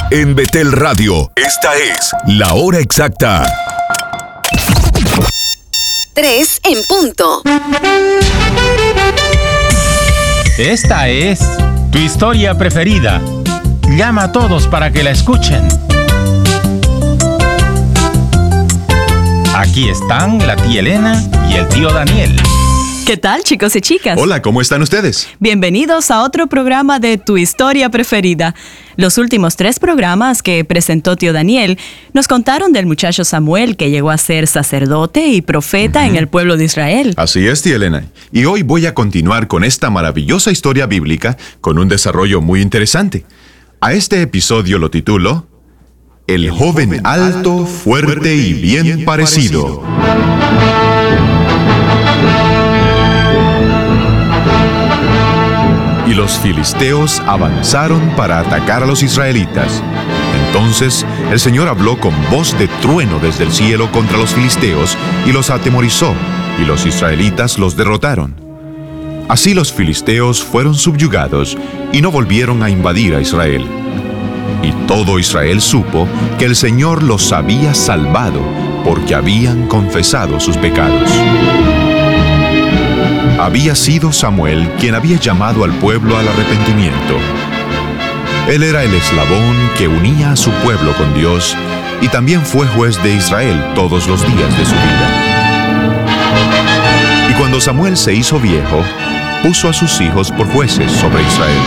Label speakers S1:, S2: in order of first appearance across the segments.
S1: En Betel Radio, esta es la hora exacta.
S2: 3 en punto.
S3: Esta es tu historia preferida. Llama a todos para que la escuchen. Aquí están la tía Elena y el tío Daniel.
S4: ¿Qué tal, chicos y chicas?
S5: Hola, ¿cómo están ustedes?
S4: Bienvenidos a otro programa de Tu Historia Preferida. Los últimos 3 programas que presentó tío Daniel nos contaron del muchacho Samuel que llegó a ser sacerdote y profeta en el pueblo de Israel.
S5: Así es, tía Elena. Y hoy voy a continuar con esta maravillosa historia bíblica con un desarrollo muy interesante. A este episodio lo titulo El joven alto, fuerte y bien parecido. Y los filisteos avanzaron para atacar a los israelitas. Entonces el Señor habló con voz de trueno desde el cielo contra los filisteos y los atemorizó, y los israelitas los derrotaron. Así los filisteos fueron subyugados y no volvieron a invadir a Israel. Y todo Israel supo que el Señor los había salvado porque habían confesado sus pecados. Había sido Samuel quien había llamado al pueblo al arrepentimiento. Él era el eslabón que unía a su pueblo con Dios y también fue juez de Israel todos los días de su vida. Y cuando Samuel se hizo viejo, puso a sus hijos por jueces sobre Israel.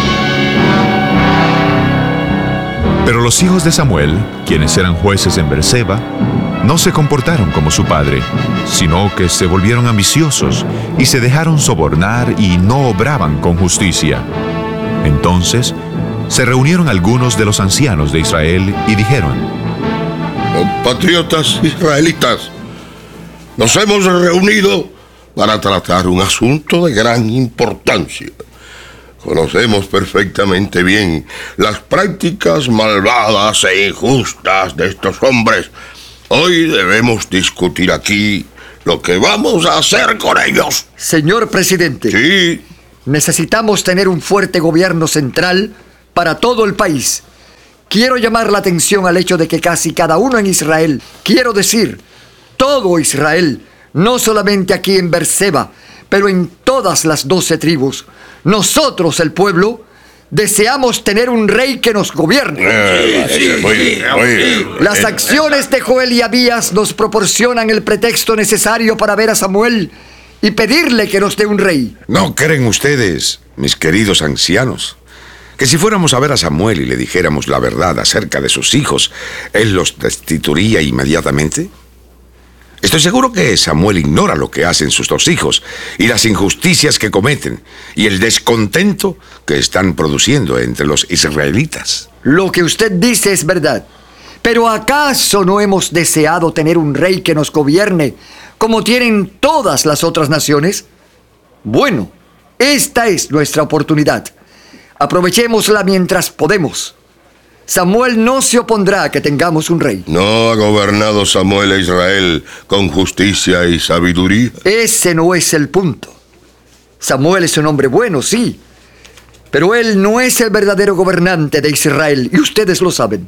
S5: Pero los hijos de Samuel, quienes eran jueces en Berseba, no se comportaron como su padre, sino que se volvieron ambiciosos y se dejaron sobornar y no obraban con justicia. Entonces, se reunieron algunos de los ancianos de Israel y dijeron:
S6: Compatriotas israelitas, nos hemos reunido para tratar un asunto de gran importancia. Conocemos perfectamente bien las prácticas malvadas e injustas de estos hombres. Hoy debemos discutir aquí lo que vamos a hacer con ellos.
S7: Señor presidente.
S6: Sí.
S7: Necesitamos tener un fuerte gobierno central para todo el país. Quiero llamar la atención al hecho de que casi cada uno en Israel, quiero decir, todo Israel, no solamente aquí en Berseba, pero en todas las 12 tribus, nosotros, el pueblo, deseamos tener un rey que nos gobierne.
S6: Muy bien.
S7: Las acciones de Joel y Abías nos proporcionan el pretexto necesario para ver a Samuel y pedirle que nos dé un rey.
S8: ¿No creen ustedes, mis queridos ancianos, que si fuéramos a ver a Samuel y le dijéramos la verdad acerca de sus hijos, él los destituiría inmediatamente? Estoy seguro que Samuel ignora lo que hacen sus 2 hijos y las injusticias que cometen y el descontento que están produciendo entre los israelitas.
S7: Lo que usted dice es verdad. ¿Pero acaso no hemos deseado tener un rey que nos gobierne como tienen todas las otras naciones? Bueno, esta es nuestra oportunidad. Aprovechémosla mientras podemos. Samuel no se opondrá a que tengamos un rey.
S6: ¿No ha gobernado Samuel a Israel con justicia y sabiduría?
S7: Ese no es el punto. Samuel es un hombre bueno, sí, pero él no es el verdadero gobernante de Israel, y ustedes lo saben.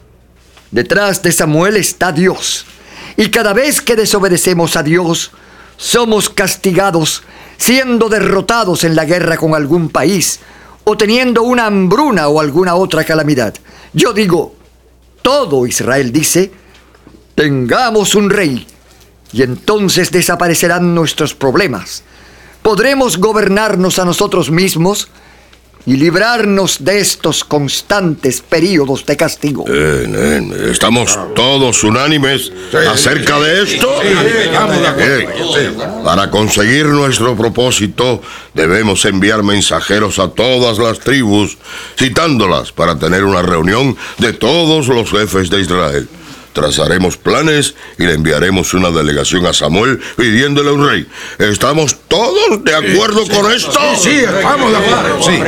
S7: Detrás de Samuel está Dios, y cada vez que desobedecemos a Dios, somos castigados, siendo derrotados en la guerra con algún país, o teniendo una hambruna o alguna otra calamidad. Yo digo, todo Israel dice, tengamos un rey, y entonces desaparecerán nuestros problemas. Podremos gobernarnos a nosotros mismos y librarnos de estos constantes períodos de castigo.
S6: ¿Estamos todos unánimes acerca de esto? Para conseguir nuestro propósito, debemos enviar mensajeros a todas las tribus, citándolas para tener una reunión de todos los jefes de Israel. Trazaremos planes y le enviaremos una delegación a Samuel pidiéndole un rey. ¿Estamos todos de acuerdo con esto?
S8: Sí, estamos de acuerdo. Sí.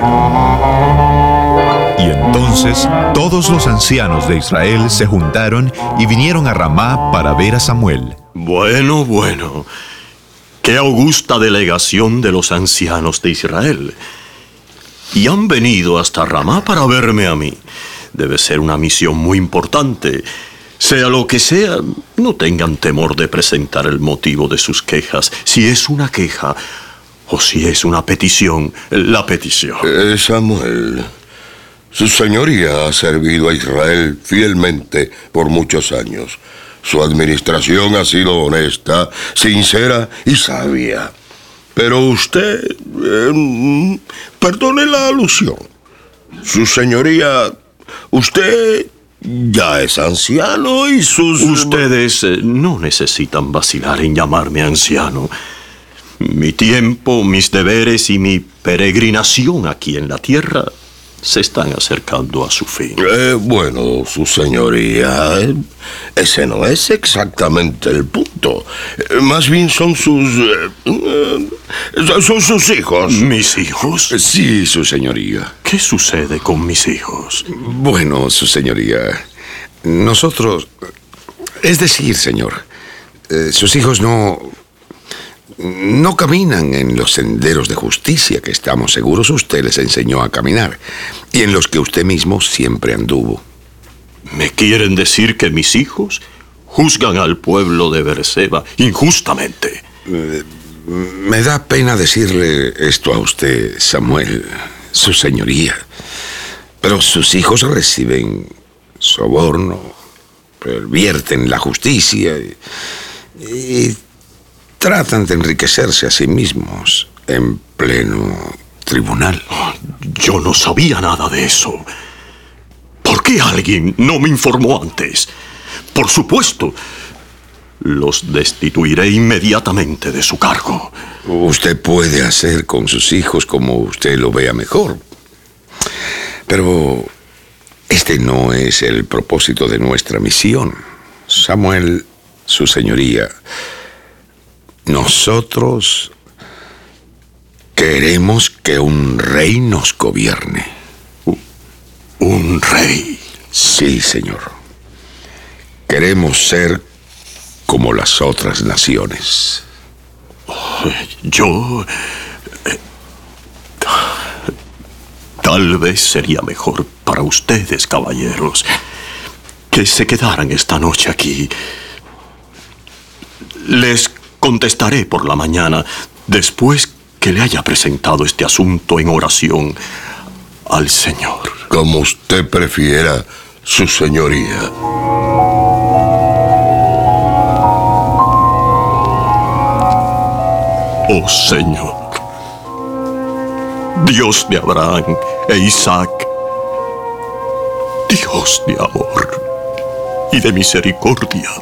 S5: Y entonces todos los ancianos de Israel se juntaron y vinieron a Ramá para ver a Samuel.
S9: Bueno. Qué augusta delegación de los ancianos de Israel. Y han venido hasta Ramá para verme a mí. debe ser una misión muy importante. Sea lo que sea, no tengan temor de presentar el motivo de sus quejas. Si es una queja o si es una petición, la petición.
S6: Samuel, su señoría ha servido a Israel fielmente por muchos años. Su administración ha sido honesta, sincera y sabia. Pero usted, perdone la alusión. Su señoría, usted ya es anciano y sus...
S9: Ustedes no necesitan vacilar en llamarme anciano. Mi tiempo, mis deberes y mi peregrinación aquí en la tierra se están acercando a su fin.
S6: Bueno, su señoría, ese no es exactamente el punto. Más bien son sus hijos.
S9: ¿Mis hijos?
S8: Sí, su señoría.
S9: ¿Qué sucede con mis hijos?
S8: Bueno, su señoría, nosotros... Es decir, señor, sus hijos no caminan en los senderos de justicia que estamos seguros usted les enseñó a caminar y en los que usted mismo siempre anduvo.
S9: ¿Me quieren decir que mis hijos juzgan al pueblo de Beerseba injustamente?
S8: Me da pena decirle esto a usted, Samuel, su señoría, pero sus hijos reciben soborno, pervierten la justicia y tratan de enriquecerse a sí mismos en pleno tribunal.
S9: Yo no sabía nada de eso. ¿Por qué alguien no me informó antes? Por supuesto, los destituiré inmediatamente de su cargo.
S8: Usted puede hacer con sus hijos como usted lo vea mejor. Pero este no es el propósito de nuestra misión. Samuel, su señoría, nosotros queremos que un rey nos gobierne.
S9: ¿Un rey?
S8: Sí, señor. Queremos ser como las otras naciones.
S9: Yo... tal vez sería mejor para ustedes, caballeros, que se quedaran esta noche aquí. Les contestaré por la mañana, después que le haya presentado este asunto en oración al Señor.
S6: Como usted prefiera, su señoría.
S9: Oh Señor, Dios de Abraham e Isaac, Dios de amor y de misericordia,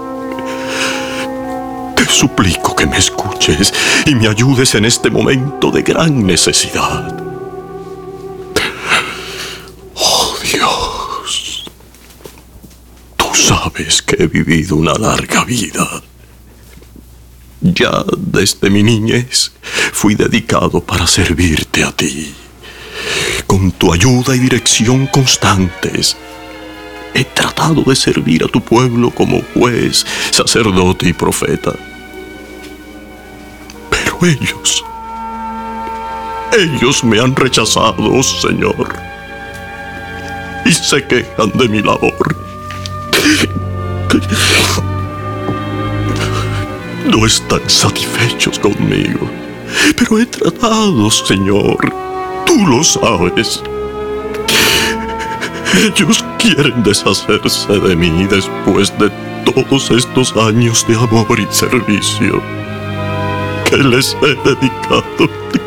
S9: te suplico que me escuches y me ayudes en este momento de gran necesidad. Oh Dios, tú sabes que he vivido una larga vida. Ya desde mi niñez fui dedicado para servirte a ti. Con tu ayuda y dirección constantes, he tratado de servir a tu pueblo como juez, sacerdote y profeta. Pero ellos me han rechazado, oh Señor, y se quejan de mi labor. No están satisfechos conmigo, pero he tratado, Señor. Tú lo sabes. Ellos quieren deshacerse de mí después de todos estos años de amor y servicio que les he dedicado.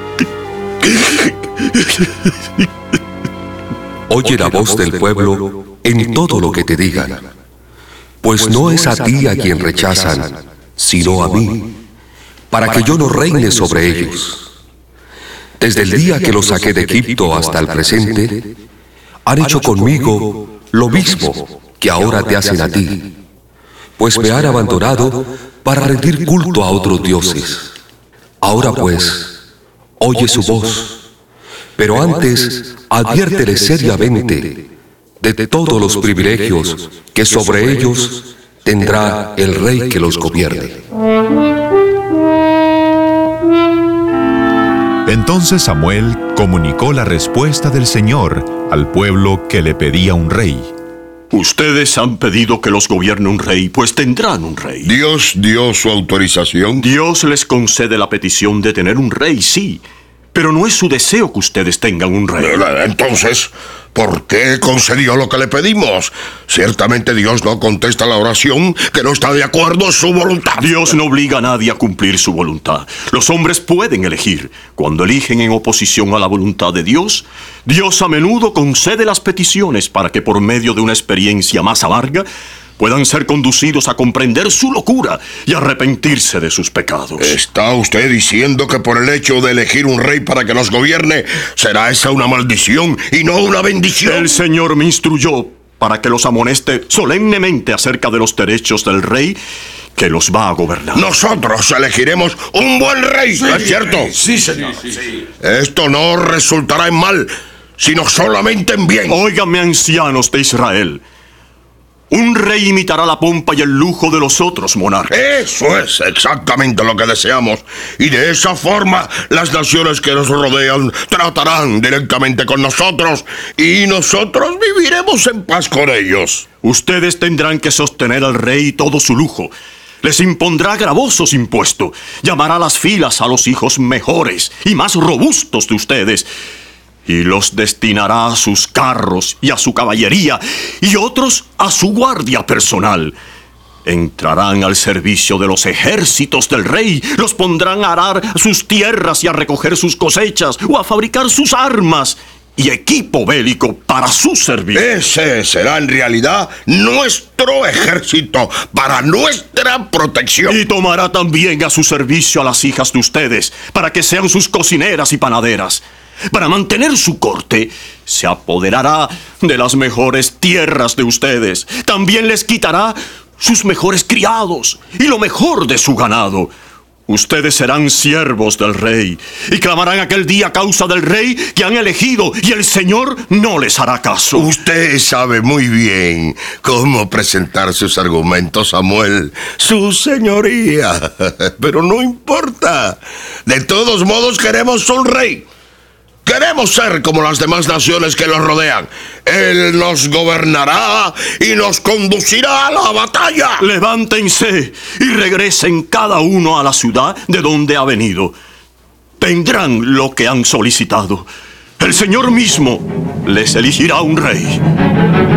S10: Oye la voz del pueblo en todo lo que te digan, pues no es a ti a quien rechazan, sino a mí, para que yo no reine sobre ellos. Desde el día que los saqué de Egipto hasta el presente, han hecho conmigo lo mismo que ahora te hacen a ti, pues me han abandonado para rendir culto a otros dioses. Ahora pues, oye su voz, pero antes adviérteles seriamente de todos los privilegios que sobre ellos tendrá el rey que los gobierne.
S5: Entonces Samuel comunicó la respuesta del Señor al pueblo que le pedía un rey.
S9: Ustedes han pedido que los gobierne un rey, pues tendrán un rey.
S6: ¿Dios dio su autorización?
S9: Dios les concede la petición de tener un rey, sí. Pero no es su deseo que ustedes tengan un rey.
S6: Entonces, ¿por qué concedió lo que le pedimos? Ciertamente Dios no contesta la oración que no está de acuerdo en su voluntad.
S9: Dios no obliga a nadie a cumplir su voluntad. Los hombres pueden elegir. Cuando eligen en oposición a la voluntad de Dios, Dios a menudo concede las peticiones para que por medio de una experiencia más amarga puedan ser conducidos a comprender su locura y arrepentirse de sus pecados.
S6: ¿Está usted diciendo que por el hecho de elegir un rey para que nos gobierne, será esa una maldición y no una bendición?
S9: El Señor me instruyó para que los amoneste solemnemente acerca de los derechos del rey que los va a gobernar.
S6: Nosotros elegiremos un buen rey, ¿no es cierto?
S8: Sí, señor. Sí.
S6: Esto no resultará en mal, sino solamente en bien.
S9: Óiganme, ancianos de Israel. Un rey imitará la pompa y el lujo de los otros monarcas.
S6: Eso es exactamente lo que deseamos. Y de esa forma, las naciones que nos rodean tratarán directamente con nosotros y nosotros viviremos en paz con ellos.
S9: Ustedes tendrán que sostener al rey todo su lujo. Les impondrá gravosos impuestos. Llamará a las filas a los hijos mejores y más robustos de ustedes y los destinará a sus carros y a su caballería, y otros a su guardia personal. Entrarán al servicio de los ejércitos del rey, los pondrán a arar sus tierras y a recoger sus cosechas, o a fabricar sus armas y equipo bélico para su servicio.
S6: Ese será en realidad nuestro ejército para nuestra protección.
S9: Y tomará también a su servicio a las hijas de ustedes, para que sean sus cocineras y panaderas. Para mantener su corte, se apoderará de las mejores tierras de ustedes. También les quitará sus mejores criados y lo mejor de su ganado. Ustedes serán siervos del rey y clamarán aquel día a causa del rey que han elegido, y el Señor no les hará caso.
S6: Usted sabe muy bien cómo presentar sus argumentos, Samuel, su señoría. Pero no importa. De todos modos queremos un rey. Queremos ser como las demás naciones que nos rodean. Él nos gobernará y nos conducirá a la batalla.
S9: Levántense y regresen cada uno a la ciudad de donde ha venido. Tendrán lo que han solicitado. El Señor mismo les elegirá un rey.